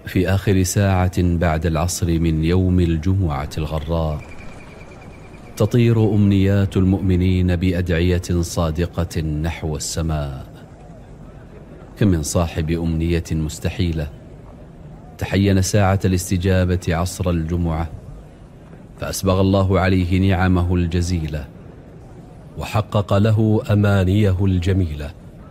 في آخر ساعة بعد العصر من يوم الجمعة الغراء تطير أمنيات المؤمنين بأدعية صادقة نحو السماء. كم من صاحب أمنية مستحيلة تحين ساعة الاستجابة عصر الجمعة فأسبغ الله عليه نعمه الجزيلة وحقق له أمانيه الجميلة.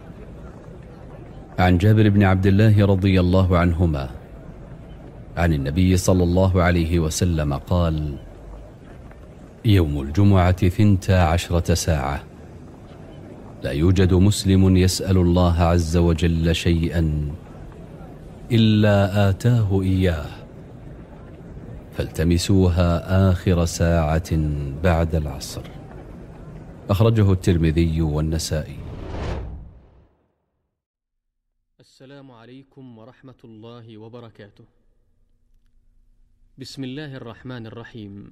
عن جابر بن عبد الله رضي الله عنهما عن النبي صلى الله عليه وسلم قال: يوم الجمعة 12 ساعة، لا يوجد مسلم يسأل الله عز وجل شيئا إلا آتاه إياه، فالتمسوها آخر ساعة بعد العصر. أخرجه الترمذي والنسائي. السلام عليكم ورحمة الله وبركاته. بسم الله الرحمن الرحيم.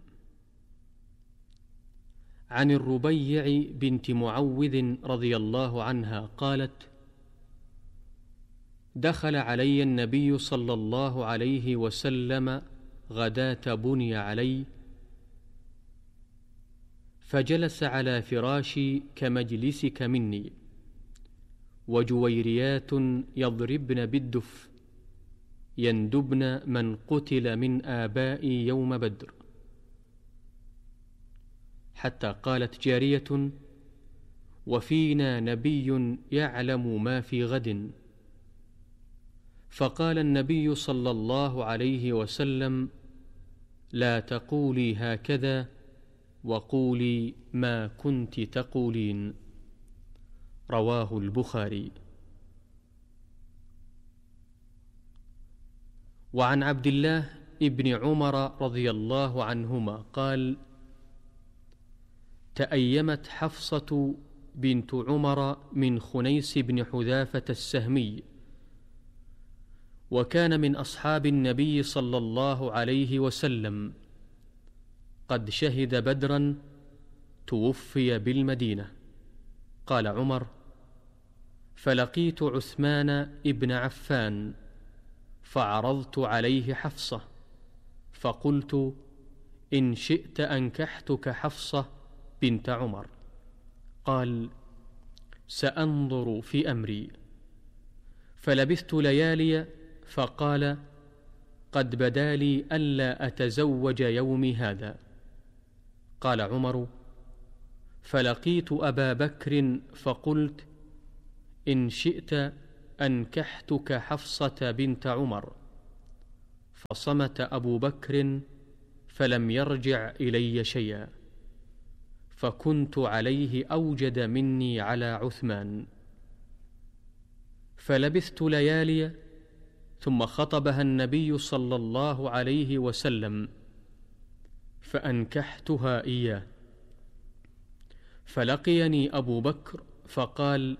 عن الربيع بنت معوذ رضي الله عنها قالت: دخل علي النبي صلى الله عليه وسلم غداة بني علي، فجلس على فراشي كمجلسك مني، وجويريات يضربن بالدف يندبن من قتل من آبائي يوم بدر، حتى قالت جارية: وفينا نبي يعلم ما في غد. فقال النبي صلى الله عليه وسلم: لا تقولي هكذا، وقولي ما كنت تقولين. رواه البخاري. وعن عبد الله ابن عمر رضي الله عنهما قال: تأيمت حفصة بنت عمر من خنيس بن حذافة السهمي، وكان من أصحاب النبي صلى الله عليه وسلم، قد شهد بدرا، توفي بالمدينة. قال عمر: فلقيت عثمان ابن عفان فعرضت عليه حفصة، فقلت: إن شئت أنكحتك حفصة بنت عمر. قال: سأنظر في أمري. فلبثت ليالي، فقال: قد بدا لي ألا أتزوج يومي هذا. قال عمر: فلقيت أبا بكر فقلت: إن شئت أنكحتك حفصة بنت عمر. فصمت أبو بكر فلم يرجع إلي شيئا، فكنت عليه أوجد مني على عثمان. فلبثت ليالي، ثم خطبها النبي صلى الله عليه وسلم، فأنكحتها إياه. فلقيني أبو بكر فقال: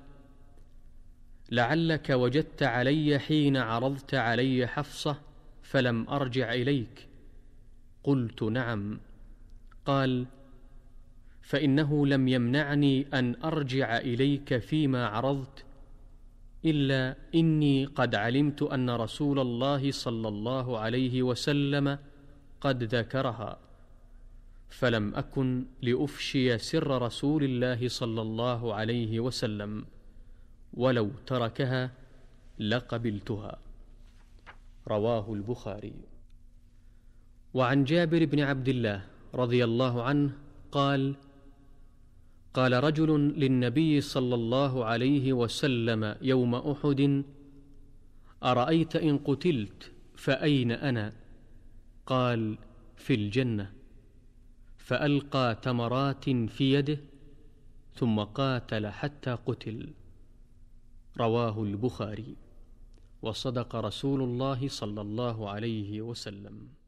لعلك وجدت علي حين عرضت علي حفصة فلم أرجع إليك. قلت: نعم. قال: فإنه لم يمنعني أن أرجع إليك فيما عرضت، إلا إني قد علمت أن رسول الله صلى الله عليه وسلم قد ذكرها، فلم أكن لأفشي سر رسول الله صلى الله عليه وسلم، ولو تركها لقبلتها. رواه البخاري. وعن جابر بن عبد الله رضي الله عنه قال: قال رجل للنبي صلى الله عليه وسلم يوم أحد: أرأيت إن قتلت فأين أنا؟ قال: في الجنة. فألقى تمرات في يده، ثم قاتل حتى قتل. رواه البخاري. وصدق رسول الله صلى الله عليه وسلم.